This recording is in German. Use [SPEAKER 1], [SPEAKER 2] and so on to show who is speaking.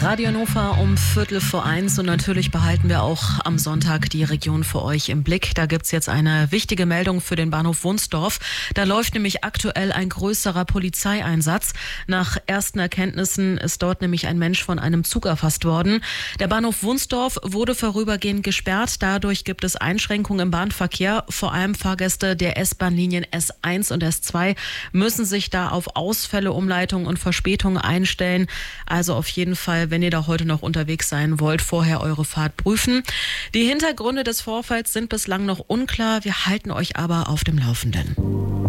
[SPEAKER 1] Radio Hannover um 1:15 und natürlich behalten wir auch am Sonntag die Region für euch im Blick. Da gibt's jetzt eine wichtige Meldung für den Bahnhof Wunsdorf. Da läuft nämlich aktuell ein größerer Polizeieinsatz. Nach ersten Erkenntnissen ist dort nämlich ein Mensch von einem Zug erfasst worden. Der Bahnhof Wunsdorf wurde vorübergehend gesperrt. Dadurch gibt es Einschränkungen im Bahnverkehr. Vor allem Fahrgäste der S-Bahn-Linien S1 und S2 müssen sich da auf Ausfälle, Umleitungen und Verspätungen einstellen. Also auf jeden Fall, wenn ihr da heute noch unterwegs sein wollt, vorher eure Fahrt prüfen. Die Hintergründe des Vorfalls sind bislang noch unklar. Wir halten euch aber auf dem Laufenden.